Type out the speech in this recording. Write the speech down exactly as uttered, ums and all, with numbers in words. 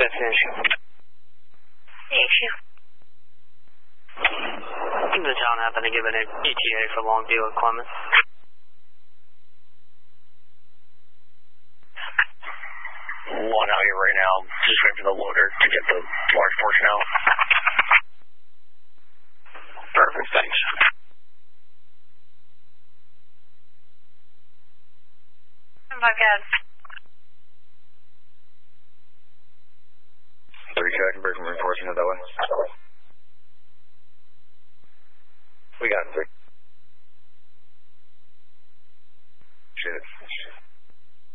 destination. Issue. The town happened to give an E T A for Longview and Clemens. One out here right now. Just waiting for the loader to get the large portion out. Perfect, thanks. Buckhead. Three check, conversion reinforcing it that way.